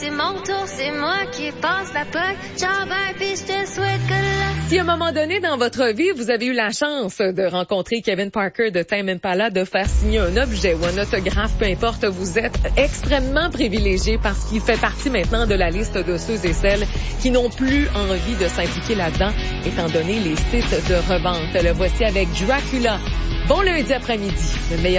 C'est mon tour, c'est moi qui passe la POC. Ciao, bye, puis je te souhaite que la... Si à un moment donné dans votre vie, vous avez eu la chance de rencontrer Kevin Parker de Tame Impala, de faire signer un objet ou un autographe, peu importe, vous êtes extrêmement privilégié parce qu'il fait partie maintenant de la liste de ceux et celles qui n'ont plus envie de s'impliquer là-dedans, étant donné les sites de revente. Le voici avec Dracula. Bon lundi après-midi. Le meilleur